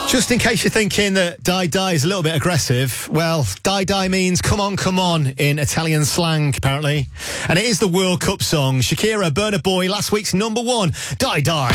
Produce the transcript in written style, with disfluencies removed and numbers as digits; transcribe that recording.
Just in case you're thinking that Die Die is a little bit aggressive, well, Die Die means come on in Italian slang, apparently. And it is the World Cup song. Shakira, Burna Boy, last week's #1, Die Die.